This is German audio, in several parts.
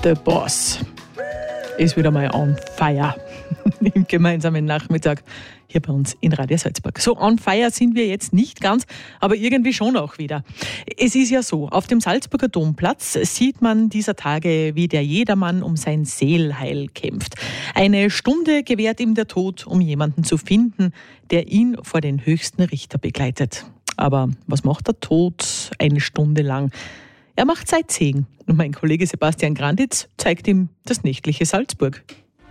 The Boss ist wieder mal on fire im gemeinsamen Nachmittag hier bei uns in Radio Salzburg. So on fire sind wir jetzt nicht ganz, aber irgendwie schon auch wieder. Es ist ja so, auf dem Salzburger Domplatz sieht man dieser Tage, wie der Jedermann um sein Seelheil kämpft. Eine Stunde gewährt ihm der Tod, um jemanden zu finden, der ihn vor den höchsten Richter begleitet. Aber was macht der Tod eine Stunde lang? Er macht Sightseeing und mein Kollege Sebastian Granditz zeigt ihm das nächtliche Salzburg.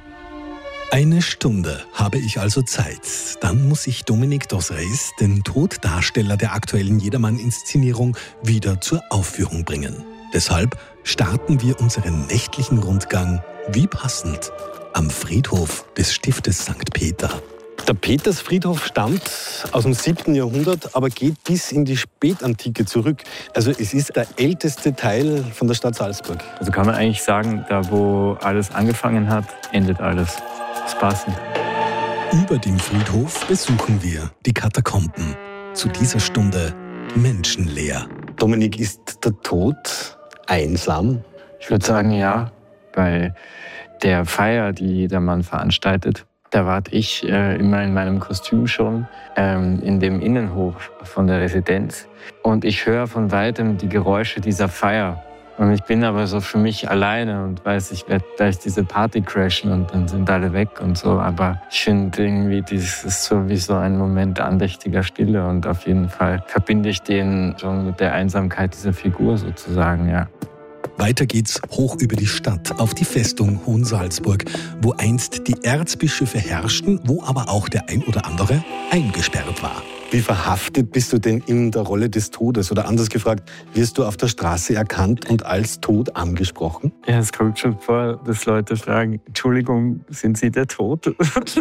Eine Stunde habe ich also Zeit. Dann muss ich Dominique Dos Reis, den Toddarsteller der aktuellen Jedermann-Inszenierung, wieder zur Aufführung bringen. Deshalb starten wir unseren nächtlichen Rundgang, wie passend, am Friedhof des Stiftes St. Peter. Der Petersfriedhof stammt aus dem 7. Jahrhundert, aber geht bis in die Spätantike zurück. Also es ist der älteste Teil von der Stadt Salzburg. Also kann man eigentlich sagen, da wo alles angefangen hat, endet alles. Das ist passend. Über dem Friedhof besuchen wir die Katakomben. Zu dieser Stunde menschenleer. Dominik, ist der Tod einsam? Ich würde sagen, ja. Bei der Feier, die Jedermann veranstaltet, da warte ich immer in meinem Kostüm schon in dem Innenhof von der Residenz. Und ich höre von weitem die Geräusche dieser Feier. Und ich bin aber so für mich alleine und weiß, ich werde gleich diese Party crashen und dann sind alle weg und so. Aber ich finde irgendwie, das ist so wie so ein Moment andächtiger Stille. Und auf jeden Fall verbinde ich den schon mit der Einsamkeit dieser Figur sozusagen, ja. Weiter geht's hoch über die Stadt, auf die Festung Hohensalzburg, wo einst die Erzbischöfe herrschten, wo aber auch der ein oder andere eingesperrt war. Wie verhaftet bist du denn in der Rolle des Todes? Oder anders gefragt, wirst du auf der Straße erkannt und als tot angesprochen? Ja, es kommt schon vor, dass Leute fragen, Entschuldigung, sind Sie der Tod?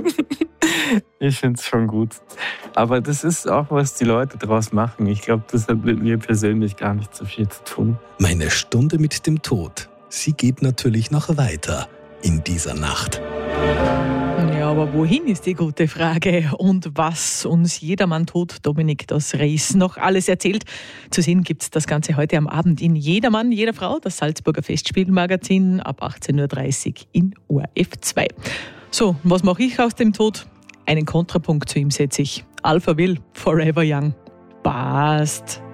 Ich finde es schon gut. Aber das ist auch, was die Leute daraus machen. Ich glaube, das hat mit mir persönlich gar nicht so viel zu tun. Meine Stunde mit dem Tod, sie geht natürlich noch weiter in dieser Nacht. Ja, aber wohin ist die gute Frage? Und was uns Jedermann tut, Dominique Dos Reis noch alles erzählt. Zu sehen gibt es das Ganze heute am Abend in Jedermann, jeder Frau, das Salzburger Festspielmagazin ab 18.30 Uhr in ORF2. So, was mache ich aus dem Tod? Einen Kontrapunkt zu ihm setze ich. Alpha Will, Forever Young. Passt.